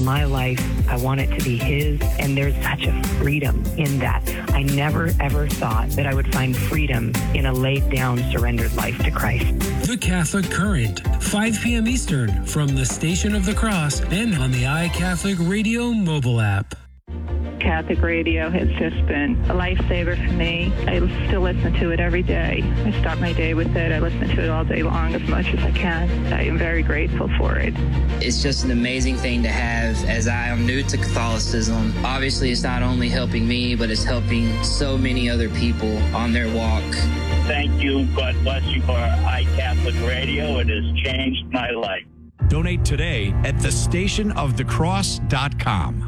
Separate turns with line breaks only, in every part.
my life. I want it to be His, and there's such a freedom in that. I never, ever thought that I would find freedom in a laid-down, surrendered life to Christ.
The Catholic Current, 5 p.m. Eastern, from the Station of the Cross and on the iCatholic Radio mobile app.
Catholic radio has just been a lifesaver for me. I still listen to it every day. I start my day with it. I listen to it all day long as much as I can. I am very grateful for it.
It's just an amazing thing to have, as I am new to Catholicism. Obviously, it's not only helping me, but it's helping so many other people on their walk.
Thank you. God bless you for iCatholic Radio. It has changed my life.
Donate today at thestationofthecross.com.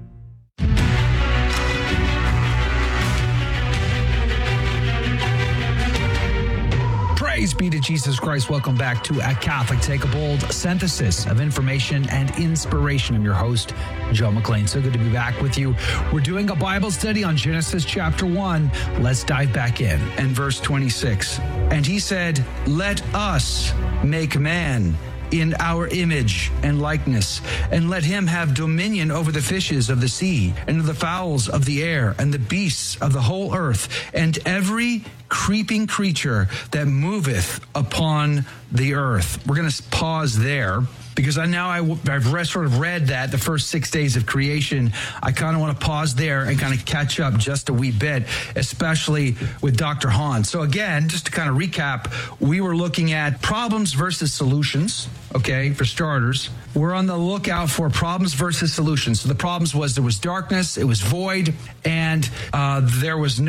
Praise be to Jesus Christ. Welcome back to A Catholic Take a Bold, synthesis of information and inspiration. I'm your host, Joe McLean. So good to be back with you. We're doing a Bible study on Genesis chapter 1. Let's dive back in. And verse 26. And he said, let us make man in our image and likeness, and let him have dominion over the fishes of the sea, and of the fowls of the air, and the beasts of the whole earth, and every creeping creature that moveth upon the earth. We're going to pause there, because I've sort of read that the first 6 days of creation. I kind of want to pause there and kind of catch up just a wee bit, especially with Dr. Hahn. So again, just to kind of recap, we were looking at problems versus solutions. Okay, for starters, we're on the lookout for problems versus solutions. So the problems was there was darkness, it was void, and there was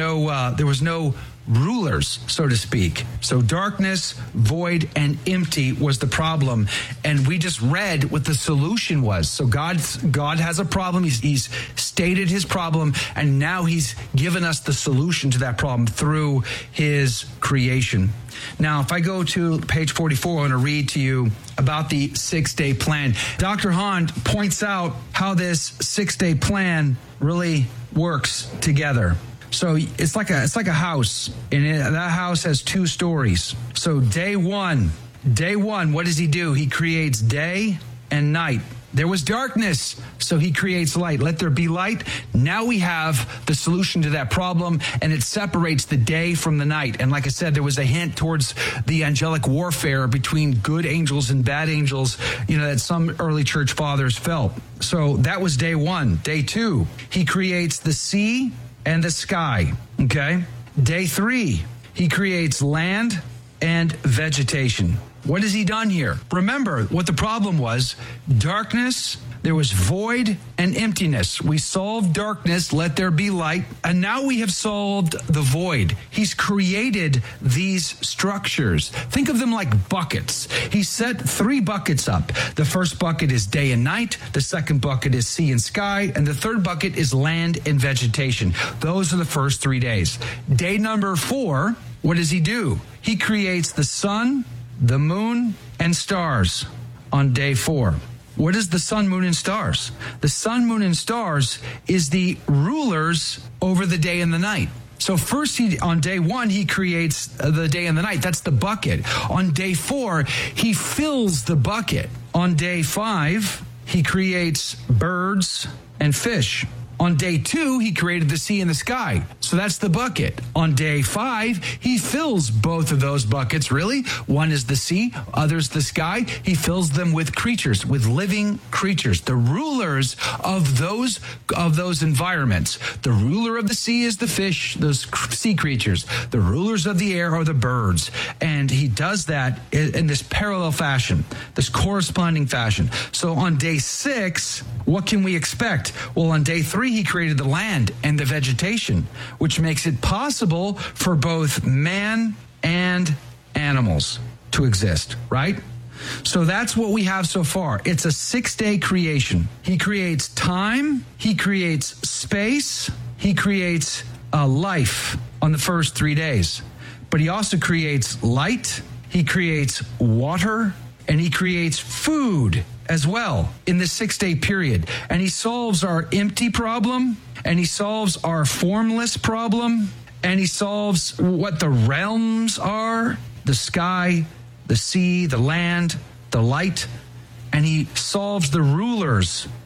no rulers, so to speak. So darkness, void, and empty was the problem. And we just read what the solution was. So God has a problem. He's stated his problem, and now he's given us the solution to that problem through his creation. Now, if I go to page 44, I want to read to you about the 6-day plan. Dr. Hahn points out how this 6-day plan really works together. So it's like a house, and that house has 2 stories. So day one, what does he do? He creates day and night. There was darkness, so he creates light. Let there be light. Now we have the solution to that problem, and it separates the day from the night. And like I said, there was a hint towards the angelic warfare between good angels and bad angels, that some early church fathers felt. So that was day 1. Day 2, he creates the sea and the sky, okay? Day 3, he creates land and vegetation. What has he done here? Remember what the problem was: darkness, there was void and emptiness. We solved darkness, let there be light, and now we have solved the void. He's created these structures. Think of them like buckets. He set 3 buckets up. The first bucket is day and night, the second bucket is sea and sky, and the third bucket is land and vegetation. Those are the first 3 days. Day number 4, what does he do? He creates the sun, the moon, and stars on day 4. What is the sun, moon, and stars? The sun, moon, and stars is the rulers over the day and the night. So first, on day 1, he creates the day and the night. That's the bucket. On day 4, he fills the bucket. On day 5, he creates birds and fish. On day 2, he created the sea and the sky. So that's the bucket. On day 5, he fills both of those buckets, really. One is the sea, other's the sky. He fills them with creatures, with living creatures, the rulers of those environments. The ruler of the sea is the fish, those sea creatures. The rulers of the air are the birds. And he does that in this parallel fashion, this corresponding fashion. So on day 6, what can we expect? Well, on day 3, he created the land and the vegetation, which makes it possible for both man and animals to exist, right? So that's what we have so far. It's a 6-day creation. He creates time, he creates space, he creates a life on the first 3 days. But he also creates light, he creates water, and he creates food as well in this 6-day period. And he solves our empty problem, and he solves our formless problem, and he solves what the realms are: the sky, the sea, the land, the light. And he solves the rulers